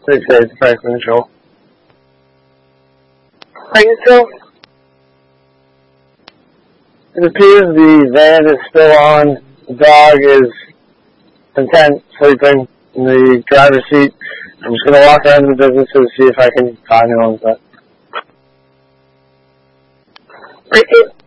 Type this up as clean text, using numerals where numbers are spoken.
6-8 Franklin Joel. Are you still? It appears the van is still on. The dog is content sleeping in the driver's seat. I'm just going to walk around the business to see if I can find who owns that. Ricky?